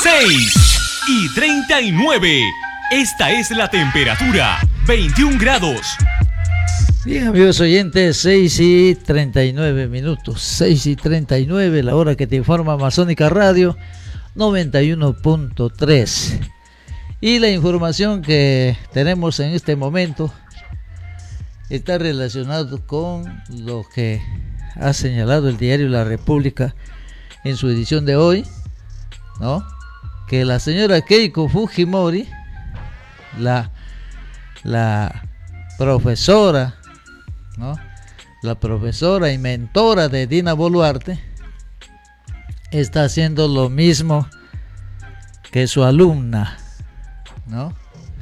6:39. Esta es la temperatura, 21 grados. Bien, amigos oyentes, 6:39 minutos, 6:39, la hora que te informa Amazónica Radio 91.3. Y la información que tenemos en este momento está relacionado con lo que ha señalado el diario La República en su edición de hoy, ¿no? Que la señora Keiko Fujimori, la profesora, ¿no? La profesora y mentora de Dina Boluarte, está haciendo lo mismo que su alumna, ¿no?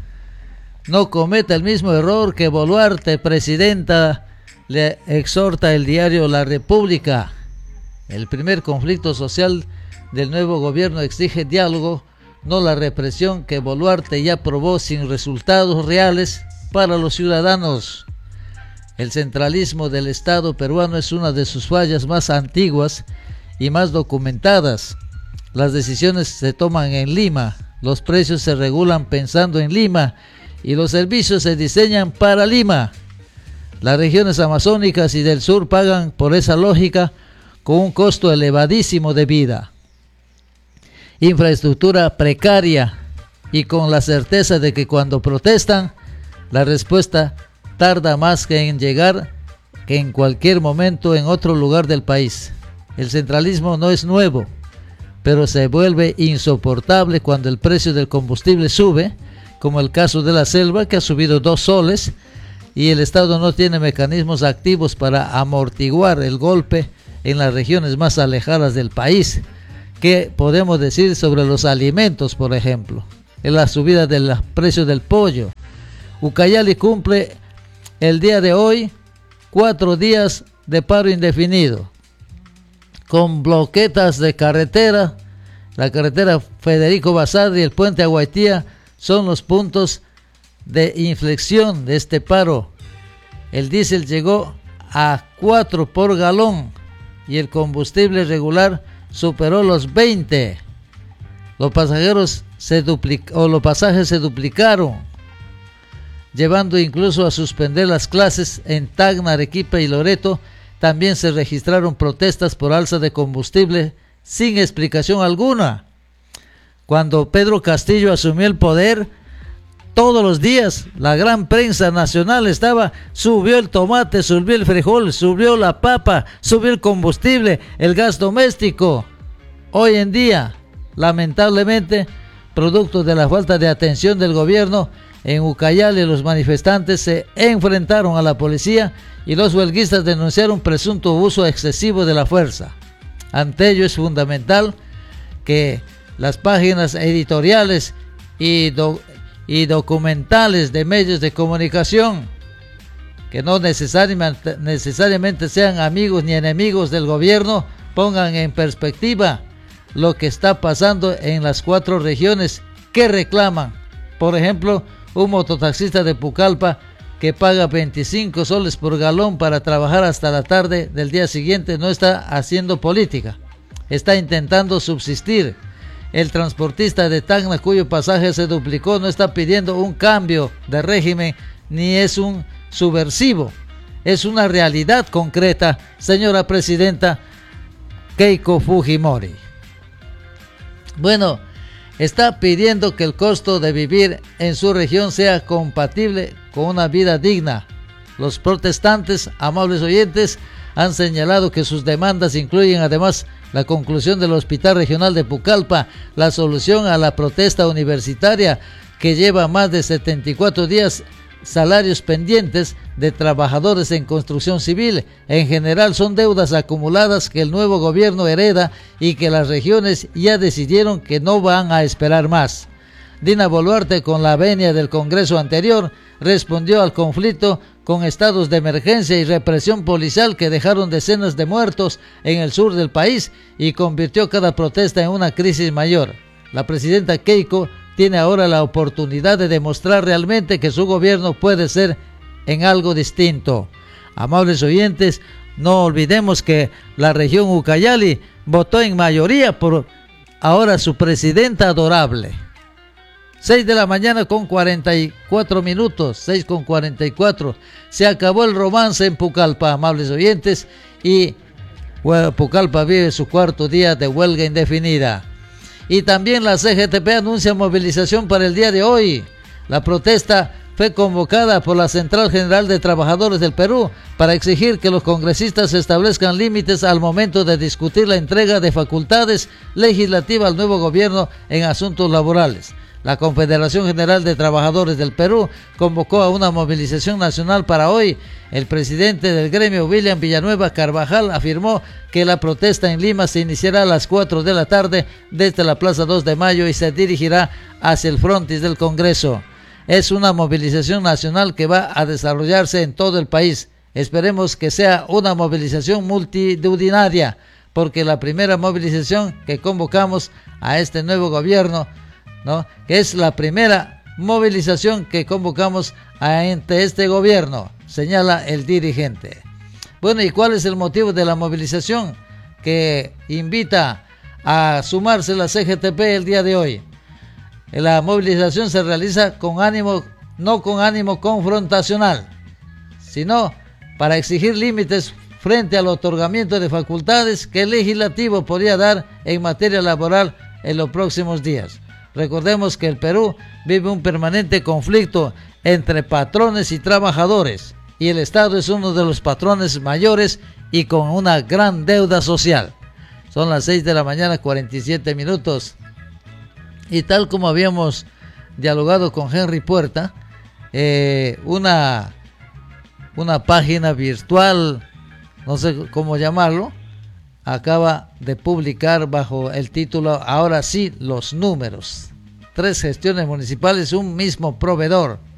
No cometa el mismo error que Boluarte, presidenta, le exhorta el diario La República. El primer conflicto social del nuevo gobierno exige diálogo, no la represión que Boluarte ya probó sin resultados reales para los ciudadanos. El centralismo del Estado peruano es una de sus fallas más antiguas y más documentadas. Las decisiones se toman en Lima, los precios se regulan pensando en Lima y los servicios se diseñan para Lima. Las regiones amazónicas y del sur pagan por esa lógica con un costo elevadísimo de vida, infraestructura precaria y con la certeza de que cuando protestan, la respuesta tarda más que en llegar que en cualquier momento en otro lugar del país. El centralismo no es nuevo, pero se vuelve insoportable cuando el precio del combustible sube, como el caso de la selva, que ha subido 2 soles, y el Estado no tiene mecanismos activos para amortiguar el golpe en las regiones más alejadas del país. ¿Qué podemos decir sobre los alimentos, por ejemplo? En la subida del precio del pollo. Ucayali cumple el día de hoy 4 días de paro indefinido, con bloquetas de carretera. La carretera Federico Bazar y el puente Aguaitía son los puntos de inflexión de este paro. El diésel llegó a 4 por galón y el combustible regular superó los 20. Los pasajes se duplicaron, llevando incluso a suspender las clases en Tacna, Arequipa y Loreto. También se registraron protestas por alza de combustible sin explicación alguna. Cuando Pedro Castillo asumió el poder, todos los días la gran prensa nacional subió el tomate, subió el frijol, subió la papa, subió el combustible, el gas doméstico. Hoy en día, lamentablemente, producto de la falta de atención del gobierno, en Ucayali los manifestantes se enfrentaron a la policía y los huelguistas denunciaron presunto uso excesivo de la fuerza. Ante ello es fundamental que las páginas editoriales y documentales de medios de comunicación, que no necesariamente sean amigos ni enemigos del gobierno, pongan en perspectiva lo que está pasando en las 4 regiones que reclaman. Por ejemplo, un mototaxista de Pucallpa que paga 25 soles por galón para trabajar hasta la tarde del día siguiente no está haciendo política, está intentando subsistir. El transportista de Tacna, cuyo pasaje se duplicó, no está pidiendo un cambio de régimen ni es un subversivo, es una realidad concreta, señora presidenta Keiko Fujimori. Bueno, está pidiendo que el costo de vivir en su región sea compatible con una vida digna. Los protestantes, amables oyentes, han señalado que sus demandas incluyen además la conclusión del Hospital Regional de Pucallpa, la solución a la protesta universitaria que lleva más de 74 días, salarios pendientes de trabajadores en construcción civil. En general son deudas acumuladas que el nuevo gobierno hereda y que las regiones ya decidieron que no van a esperar más. Dina Boluarte, con la venia del Congreso anterior, respondió al conflicto con estados de emergencia y represión policial que dejaron decenas de muertos en el sur del país y convirtió cada protesta en una crisis mayor. La presidenta Keiko tiene ahora la oportunidad de demostrar realmente que su gobierno puede ser en algo distinto. Amables oyentes, no olvidemos que la región Ucayali votó en mayoría por ahora su presidenta adorable. 6 de la mañana con 44 minutos, 6 con 44. Se acabó el romance en Pucallpa, amables oyentes, y Pucallpa vive su cuarto día de huelga indefinida. Y también la CGTP anuncia movilización para el día de hoy. La protesta fue convocada por la Central General de Trabajadores del Perú para exigir que los congresistas establezcan límites al momento de discutir la entrega de facultades legislativas al nuevo gobierno en asuntos laborales. La Confederación General de Trabajadores del Perú convocó a una movilización nacional para hoy. El presidente del gremio, William Villanueva Carvajal, afirmó que la protesta en Lima se iniciará a las 4 de la tarde desde la Plaza 2 de Mayo y se dirigirá hacia el frontis del Congreso. Es una movilización nacional que va a desarrollarse en todo el país. Esperemos que sea una movilización multitudinaria, porque la primera movilización que convocamos a este nuevo gobierno, ¿no?, que es la primera movilización que convocamos ante este gobierno, señala el dirigente. Bueno, ¿y cuál es el motivo de la movilización que invita a sumarse la CGTP el día de hoy? La movilización se realiza no con ánimo confrontacional, sino para exigir límites frente al otorgamiento de facultades que el legislativo podría dar en materia laboral en los próximos días. Recordemos que el Perú vive un permanente conflicto entre patrones y trabajadores, y el Estado es uno de los patrones mayores y con una gran deuda social. Son las 6 de la mañana, 47 minutos. Y tal como habíamos dialogado con Henry Puerta, una página virtual, no sé cómo llamarlo, acaba de publicar bajo el título "Ahora sí, los números". 3 gestiones municipales, un mismo proveedor.